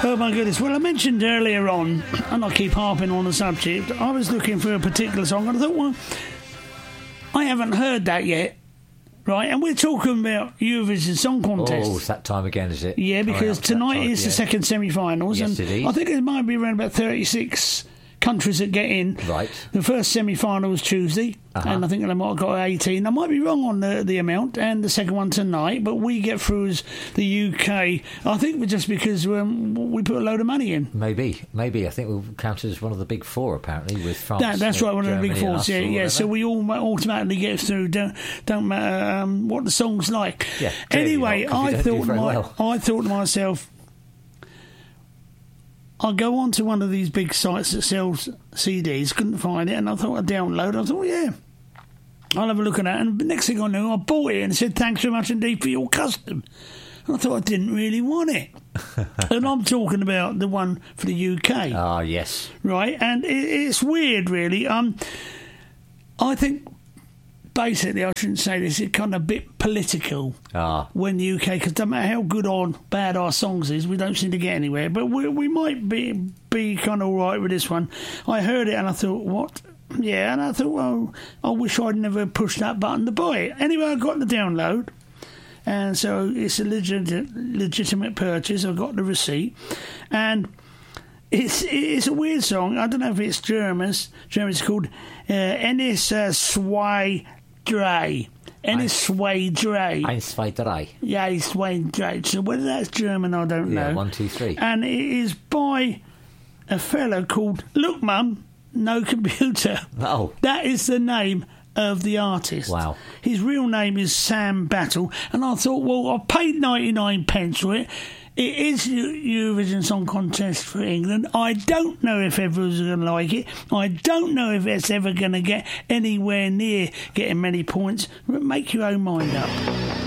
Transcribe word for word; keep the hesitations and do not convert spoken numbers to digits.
Oh my goodness. Well, I mentioned earlier on, and I keep harping on the subject, I was looking for a particular song and I thought, well, I haven't heard that yet. Right, and we're talking about Eurovision Song Contest. Oh, it's that time again, is it? Yeah, because tonight time, is yeah. the second semi-finals. Yes, and it is. I think there might be around about thirty-six countries that get in. Right. The first semi-final was Tuesday, uh-huh. and I think they might have got eighteen. I might be wrong on the, the amount, and the second one tonight, but we get through as the U K. I think just because um, we put a load of money in. Maybe, maybe. I think we'll count as one of the big four, apparently, with France. That, that's right, one of the big fours, yeah, yeah. So we all automatically get through, don't, don't matter um, what the song's like. Yeah, anyway, not, I thought, my, well. I thought to myself, I go on to one of these big sites that sells C Ds, couldn't find it, and I thought I'd download. I thought, well, yeah, I'll have a look at that. And the next thing I knew, I bought it and said, thanks very much indeed for your custom. And I thought I didn't really want it. And I'm talking about the one for the U K. Ah, yes. Right, and it, it's weird, really. Um, I think, basically, I shouldn't say this, it's kind of a bit political ah. when the U K, because no matter how good or bad our songs is, we don't seem to get anywhere. But we, we might be be kind of all right with this one. I heard it and I thought, what? Yeah, and I thought, well, I wish I'd never pushed that button to buy it. Anyway, I got the download, and so it's a legit, legitimate purchase. I got the receipt, and it's it's a weird song. I don't know if it's German. German. It's called uh, Enis uh, Zwei Drei. Enis Zwei Drei. Ein, zwei, drei. Yeah, it's Zwei Drei. So whether that's German, I don't know. Yeah, one, two, three. And it is by a fellow called Look Mum, No Computer. Oh. That is the name of the artist. Wow. His real name is Sam Battle, and I thought, well, I paid ninety-nine pence for it. It is Eurovision Song Contest for England. I don't know if everyone's going to like it. I don't know if it's ever going to get anywhere near getting many points. But make your own mind up.